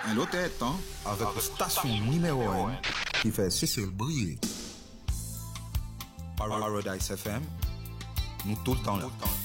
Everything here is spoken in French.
Un autre temps avec une station numéro 1 qui fait cesser le briller. Paradise FM, nous tout le temps là.